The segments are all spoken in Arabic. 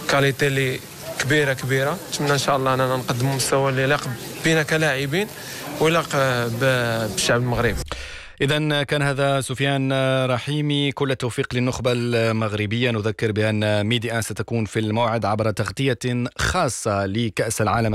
كاليتي اللي كبيره. نتمنى ان شاء الله اننا نقدموا مستوى اللي يليق بنا كلاعبين ويليق بالشعب المغربي. إذن كان هذا سفيان رحيمي. كل التوفيق للنخبة المغربية. نذكر بأن ميدي آن ستكون في الموعد عبر تغطية خاصة لكأس العالم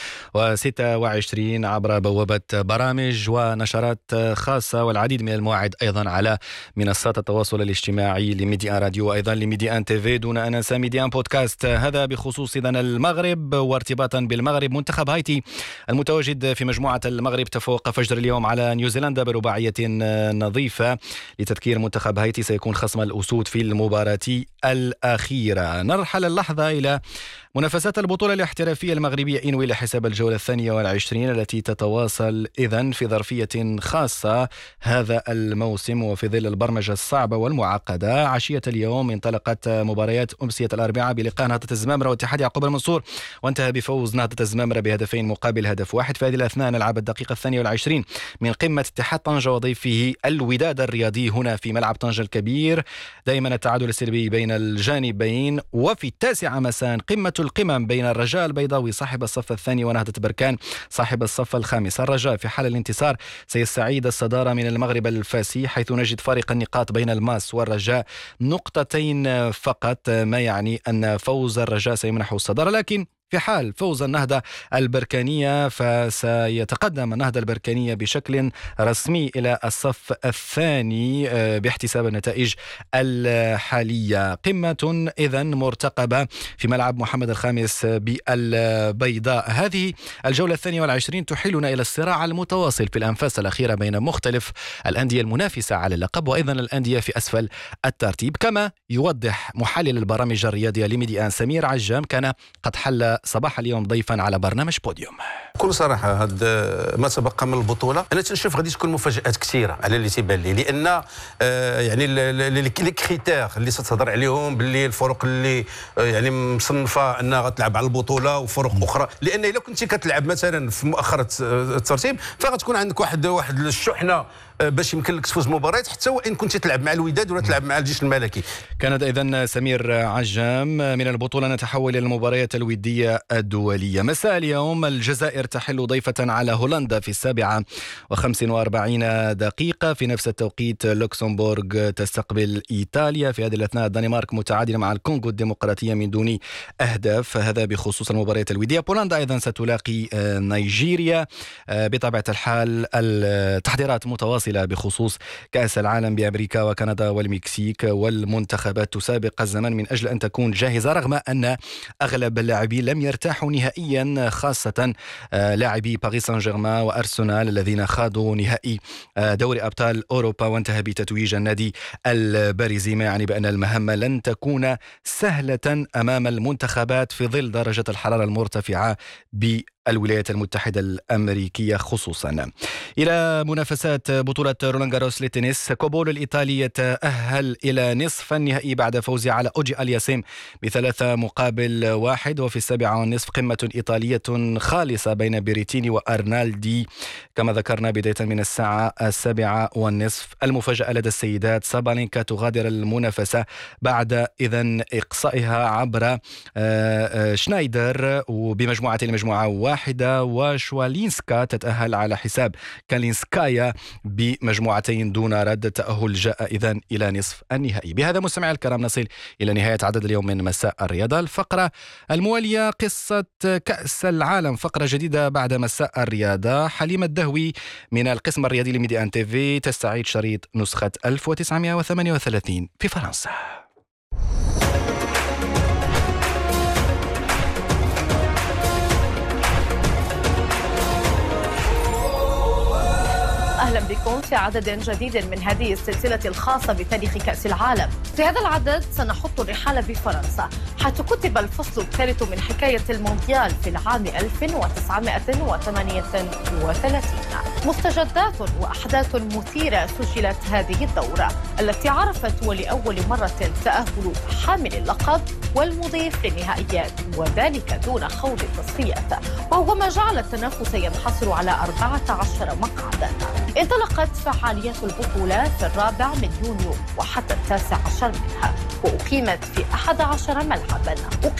2026 عبر بوابة برامج ونشرات خاصة، والعديد من المواعيد أيضا على منصات التواصل الاجتماعي لميدي آن راديو وأيضا لميدي آن تيفي، دون أن ننسى ميدي آن بودكاست. هذا بخصوص إذن المغرب. وارتباطا بالمغرب، منتخب هايتي المتواجد في مجموعة المغرب تفوق فجر اليوم على نيوزيلندا برباعية نظيفة. لتذكير، منتخب هايتي سيكون خصم الأسود في المباراة الأخيرة. نرحل اللحظة إلى منافسات البطولة الاحترافية المغربية إنوي لحساب الجولة 22 التي تتواصل إذن في ظرفية خاصة هذا الموسم وفي ظل البرمجة الصعبة والمعقدة. عشية اليوم انطلقت مباريات أمسية الأربعاء بلقاء نهضة الزمامرة واتحاد يعقوب المنصور، وانتهى بفوز نهضة الزمامرة بهدفين مقابل هدف واحد. في هذه الأثناء نلعب الدقيقة 22 من قمة اتحاد طنجة وضيفه الوداد الرياضي هنا في ملعب طنجة الكبير. دائما التعادل السلبي بين الجانبين. وفي 9 مساء قمة القمم بين الرجاء البيضاوي صاحب الصف الثاني ونهضة بركان صاحب الصف الخامس. الرجاء في حال الانتصار سيستعيد الصدارة من المغرب الفاسي، حيث نجد فارق النقاط بين الماس والرجاء نقطتين فقط، ما يعني أن فوز الرجاء سيمنحه الصدارة. لكن في حال فوز النهضة البركانية فسيتقدم النهضة البركانية بشكل رسمي إلى الصف الثاني باحتساب النتائج الحالية. قمة إذن مرتقبة في ملعب محمد الخامس بالبيضاء. هذه الجولة 22 تحيلنا إلى الصراع المتواصل في الأنفاس الأخيرة بين مختلف الأندية المنافسة على اللقب وأيضا الأندية في أسفل الترتيب، كما يوضح محلل البرامج الرياضية لميدي آن سمير عجام، كان قد حل صباح اليوم ضيفا على برنامج بوديوم. بكل صراحه هذا ما تبقى من البطوله انا تنشوف غادي تكون مفاجات كثيره على اللي تيبان لي، لان يعني لي كريتير اللي ستهضر عليهم باللي الفرق اللي يعني مصنفه انها غتلعب على البطوله وفرق اخرى، لان الا كنتي كتلعب مثلا في مؤخره الترتيب فغتكون عندك واحد الشحنه باش يمكن لك تفوز مباريات حتى وان كنت تلعب مع الوداد ولا تلعب مع الجيش الملكي. كانت اذا سمير عجام. من البطوله نتحول الى المباريات الوديه الدوليه. مساء اليوم الجزائر تحل ضيفه على هولندا في 7:45 دقيقه. في نفس التوقيت لوكسمبورغ تستقبل ايطاليا. في هذه الاثناء الدنمارك متعادله مع الكونغو الديمقراطيه من دون اهداف. هذا بخصوص المباريات الوديه. بولندا ايضا ستلاقي نيجيريا. بطبيعه الحال التحضيرات متواصله بخصوص كأس العالم بأمريكا وكندا والمكسيك، والمنتخبات تسابق الزمن من أجل أن تكون جاهزة، رغم أن أغلب اللاعبين لم يرتاحوا نهائيا، خاصة لاعبي باريس سان جيرمان وأرسنال الذين خاضوا نهائي دوري أبطال أوروبا وانتهى بتتويج النادي الباريزي، ما يعني بأن المهمة لن تكون سهلة أمام المنتخبات في ظل درجة الحرارة المرتفعة بالولايات المتحدة الأمريكية خصوصا. إلى منافسات بطولة رولان غاروس للتنس. كوبول الإيطالي يتأهل إلى نصف النهائي بعد فوزه على أوجي ألياسيم ب3-1. وفي 7:30 قمة إيطالية خالصة بين بيريتيني وأرنالدي كما ذكرنا بداية من الساعة 7:30. المفاجأة لدى السيدات، سابالينكا تغادر المنافسة بعد إذن إقصائها عبر شنايدر وبمجموعة المجموعة واحدة، وشوالينسكا تتأهل على حساب كالينسكايا بمجموعتين دون رد. التأهل جاء إذن إلى نصف النهائي. بهذا مستمعي الكرام نصل إلى نهاية عدد اليوم من مساء الرياضة. الفقرة الموالية قصة كأس العالم، فقرة جديدة بعد مساء الرياضة. حليمة الدهوي من القسم الرياضي لميدي آن تيفي تستعيد شريط نسخة 1938 في فرنسا. أهلا بكم في عدد جديد من هذه السلسلة الخاصة بتاريخ كأس العالم. في هذا العدد سنحط الرحال بفرنسا، حيث كتب الفصل الثالث من حكاية المونديال في العام 1938. مستجدات وأحداث مثيرة سجلت هذه الدورة التي عرفت ولأول مرة تأهل حامل اللقب والمضيف للنهائيات، وذلك دون خوض التصفيات، وهو ما جعل التنافس ينحصر على 14 مقعدا. انطلقت فعاليات البطولة في 4 يونيو وحتى 19 منها، وأقيمت في 11 ملعبا.